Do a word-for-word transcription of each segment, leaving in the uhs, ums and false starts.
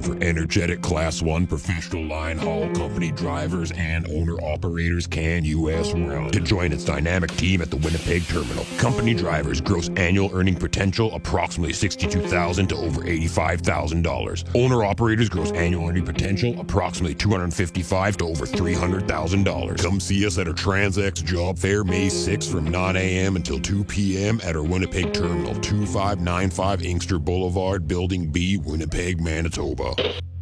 looking for energetic Class one professional line haul company drivers and owner-operators can U S run to join its dynamic team at the Winnipeg terminal. Company drivers gross annual earning potential approximately sixty-two thousand dollars to over eighty-five thousand dollars. Owner-operators gross annual earning potential approximately two hundred fifty-five thousand dollars to over three hundred thousand dollars. Come see us at our TransX job fair May sixth from nine a.m. until two p.m. at our Winnipeg terminal, two five nine five Inkster Boulevard, Building B, Winnipeg, Manitoba.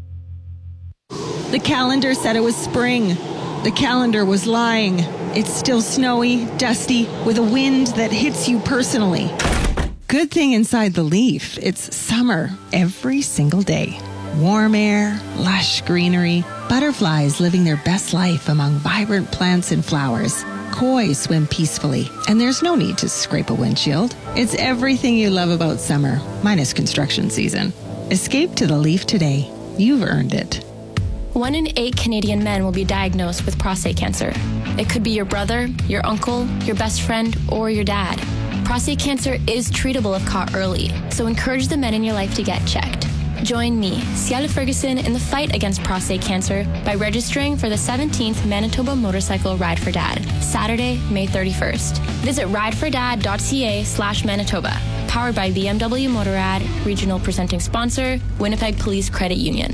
The calendar said it was spring. The calendar was lying. It's still snowy, dusty, with a wind that hits you personally. Good thing inside the Leaf, it's summer every single day. Warm air, lush greenery, butterflies living their best life among vibrant plants and flowers. Koi swim peacefully, and there's no need to scrape a windshield. It's everything you love about summer, minus construction season. Escape to the Leaf today. You've earned it. One in eight Canadian men will be diagnosed with prostate cancer. It could be your brother, your uncle, your best friend, or your dad. Prostate cancer is treatable if caught early, so encourage the men in your life to get checked. Join me, Ciela Ferguson, in the fight against prostate cancer by registering for the seventeenth Manitoba Motorcycle Ride for Dad, Saturday, May thirty-first. Visit ridefordad.ca slash Manitoba. Powered by B M W Motorrad, regional presenting sponsor, Winnipeg Police Credit Union.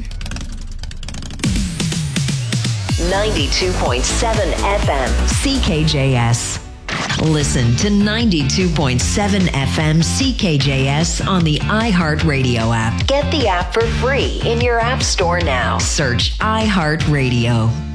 ninety-two point seven F M C K J S. Listen to ninety-two point seven F M C K J S on the iHeartRadio app. Get the app for free in your app store now. Search iHeartRadio.